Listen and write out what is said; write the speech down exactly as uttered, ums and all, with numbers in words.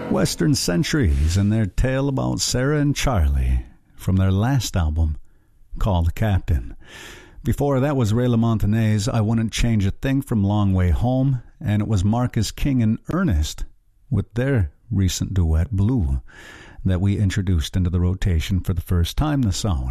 Western Centuries and their tale about Sarah and Charlie from their last album called Captain. Before that was Ray LaMontagné's I Wouldn't Change a Thing from Long Way Home, and it was Marcus King and Ernest with their recent duet Blue that we introduced into the rotation for the first time this hour.